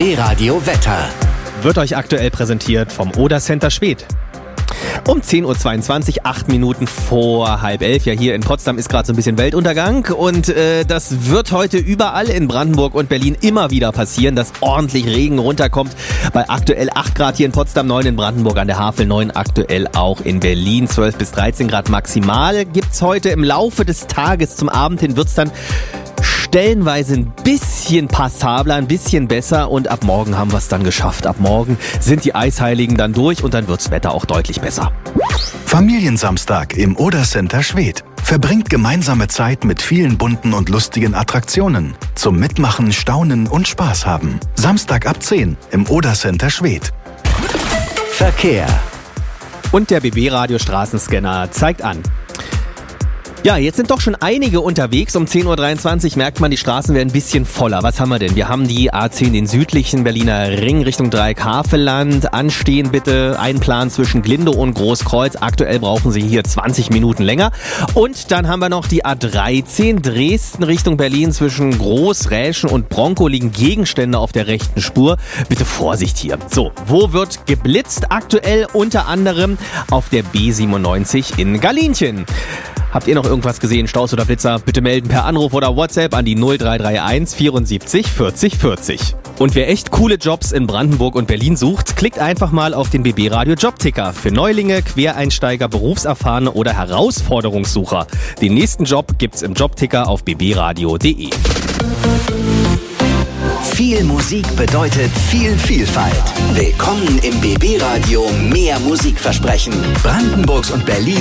BB Radio Wetter. Wird euch aktuell präsentiert vom Oder Center Schwedt. Um 10.22 Uhr, 8 Minuten vor 10:30. Ja, hier in Potsdam ist gerade so ein bisschen Weltuntergang. Und das wird heute überall in Brandenburg und Berlin immer wieder passieren, dass ordentlich Regen runterkommt. Bei aktuell 8 Grad hier in Potsdam, 9 in Brandenburg an der Havel, 9 aktuell auch in Berlin. 12 bis 13 Grad maximal gibt's heute. Im Laufe des Tages zum Abend hin wird's dann stellenweise ein bisschen passabler, ein bisschen besser und ab morgen haben wir es dann geschafft. Ab morgen sind die Eisheiligen dann durch und dann wirds Wetter auch deutlich besser. Familiensamstag im Oder Center Schwedt. Verbringt gemeinsame Zeit mit vielen bunten und lustigen Attraktionen. Zum Mitmachen, Staunen und Spaß haben. Samstag ab 10 im Oder Center Schwedt. Verkehr. Und der BB Radio Straßenscanner zeigt an. Ja, jetzt sind doch schon einige unterwegs. Um 10.23 Uhr merkt man, die Straßen werden ein bisschen voller. Was haben wir denn? Wir haben die A10, den südlichen Berliner Ring Richtung Dreieck-Havelland. Anstehen bitte, einplanen zwischen Glindow und Großkreuz. Aktuell brauchen Sie hier 20 Minuten länger. Und dann haben wir noch die A13, Dresden Richtung Berlin. Zwischen Großräschen und Bronkow liegen Gegenstände auf der rechten Spur. Bitte Vorsicht hier. So, wo wird geblitzt? Aktuell unter anderem auf der B97 in Galinchen. Habt ihr noch irgendwas gesehen, Staus oder Blitzer? Bitte melden per Anruf oder WhatsApp an die 0331 74 40 40. Und wer echt coole Jobs in Brandenburg und Berlin sucht, klickt einfach mal auf den BB Radio Jobticker. Für Neulinge, Quereinsteiger, Berufserfahrene oder Herausforderungssucher. Den nächsten Job gibt's im Jobticker auf bbradio.de. Viel Musik bedeutet viel Vielfalt. Willkommen im BB Radio Mehr Musikversprechen. Brandenburgs und Berlin